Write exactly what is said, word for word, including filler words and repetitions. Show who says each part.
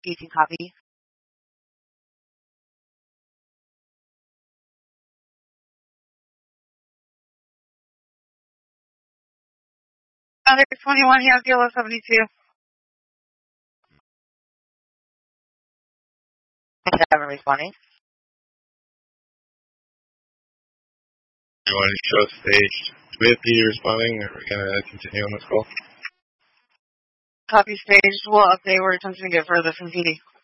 Speaker 1: you can copy. Other twenty-one, yeah, Kilo seventy-two. Seven responding.
Speaker 2: You want to show stage with P D responding, or are we going to continue on this call?
Speaker 1: Copy stage. We'll update. We're attempting to get further from P D.